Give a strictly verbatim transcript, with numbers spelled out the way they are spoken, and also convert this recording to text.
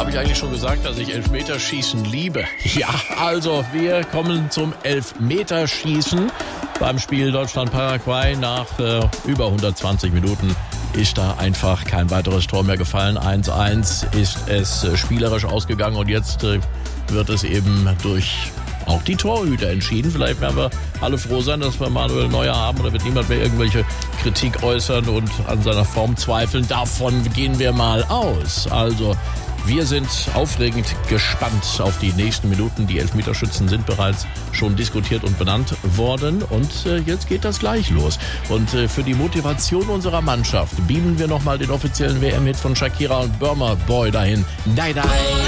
Habe ich eigentlich schon gesagt, dass ich Elfmeterschießen liebe? Ja, also wir kommen zum Elfmeterschießen beim Spiel Deutschland-Paraguay. Nach äh, über hundertzwanzig Minuten ist da einfach kein weiteres Tor mehr gefallen. eins eins ist es äh, spielerisch ausgegangen und jetzt äh, wird es eben durch auch die Torhüter entschieden. Vielleicht werden wir alle froh sein, dass wir Manuel Neuer haben, oder wird niemand mehr irgendwelche Kritik äußern und an seiner Form zweifeln. Davon gehen wir mal aus. Also wir sind aufregend gespannt auf die nächsten Minuten. Die Elfmeterschützen sind bereits schon diskutiert und benannt worden. Und äh, jetzt geht das gleich los. Und äh, für die Motivation unserer Mannschaft beamen wir nochmal den offiziellen W M-Hit von Shakira und Burma Boy dahin. Nein, nein.